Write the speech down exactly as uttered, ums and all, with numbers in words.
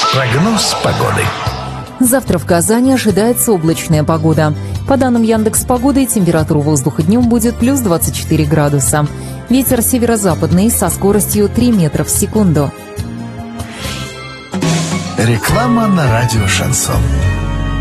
Прогноз погоды. Завтра в Казани ожидается облачная погода. По данным Яндекс.Погоды, температура воздуха днем будет плюс двадцать четыре градуса. Ветер северо-западный со скоростью три метра в секунду. Реклама на радио «Шансон».